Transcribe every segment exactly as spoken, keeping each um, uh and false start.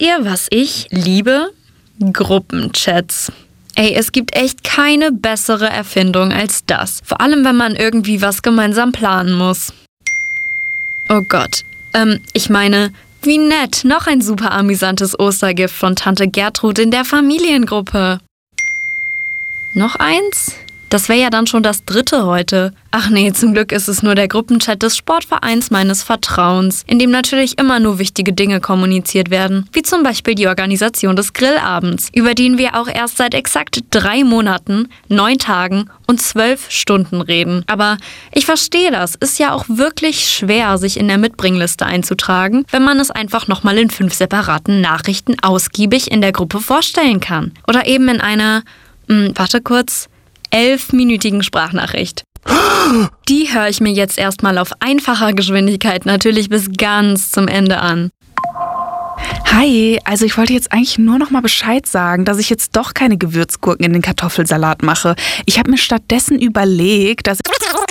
ihr, was ich liebe? Gruppenchats. Ey, es gibt echt keine bessere Erfindung als das. Vor allem, wenn man irgendwie was gemeinsam planen muss. Oh Gott. Ähm, ich meine, wie nett. Noch ein super amüsantes Ostergift von Tante Gertrud in der Familiengruppe. Noch eins? Das wäre ja dann schon das dritte heute. Ach nee, zum Glück ist es nur der Gruppenchat des Sportvereins meines Vertrauens, in dem natürlich immer nur wichtige Dinge kommuniziert werden, wie zum Beispiel die Organisation des Grillabends, über den wir auch erst seit exakt drei Monaten, neun Tagen und zwölf Stunden reden. Aber ich verstehe das, ist ja auch wirklich schwer, sich in der Mitbringliste einzutragen, wenn man es einfach nochmal in fünf separaten Nachrichten ausgiebig in der Gruppe vorstellen kann. Oder eben in einer, mh, warte kurz, elfminütigen Sprachnachricht. Die höre ich mir jetzt erstmal auf einfacher Geschwindigkeit natürlich bis ganz zum Ende an. Hi, also ich wollte jetzt eigentlich nur noch mal Bescheid sagen, dass ich jetzt doch keine Gewürzgurken in den Kartoffelsalat mache. Ich habe mir stattdessen überlegt, dass...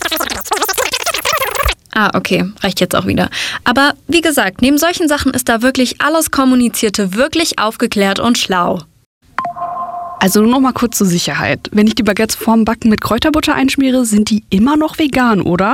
Ah, okay, reicht jetzt auch wieder. Aber wie gesagt, neben solchen Sachen ist da wirklich alles Kommunizierte wirklich aufgeklärt und schlau. Also nur noch mal kurz zur Sicherheit. Wenn ich die Baguettes vorm Backen mit Kräuterbutter einschmiere, sind die immer noch vegan, oder?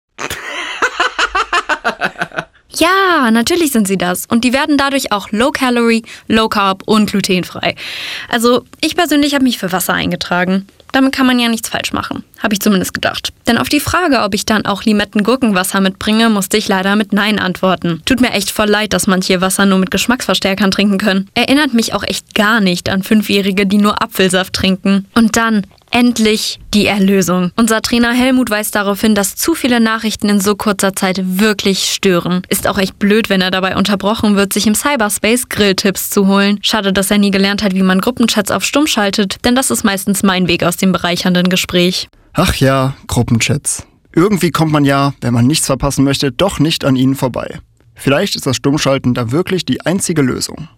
Ja, natürlich sind sie das. Und die werden dadurch auch Low-Calorie, Low-Carb und glutenfrei. Also ich persönlich habe mich für Wasser eingetragen. Damit kann man ja nichts falsch machen. Habe ich zumindest gedacht. Denn auf die Frage, ob ich dann auch Limetten-Gurkenwasser mitbringe, musste ich leider mit Nein antworten. Tut mir echt voll leid, dass manche Wasser nur mit Geschmacksverstärkern trinken können. Erinnert mich auch echt gar nicht an Fünfjährige, die nur Apfelsaft trinken. Und dann endlich die Erlösung. Unser Trainer Helmut weist darauf hin, dass zu viele Nachrichten in so kurzer Zeit wirklich stören. Ist auch echt blöd, wenn er dabei unterbrochen wird, sich im Cyberspace Grilltipps zu holen. Schade, dass er nie gelernt hat, wie man Gruppenchats auf Stumm schaltet, denn das ist meistens mein Weg aus dem bereichernden Gespräch. Ach ja, Gruppenchats. Irgendwie kommt man ja, wenn man nichts verpassen möchte, doch nicht an ihnen vorbei. Vielleicht ist das Stummschalten da wirklich die einzige Lösung.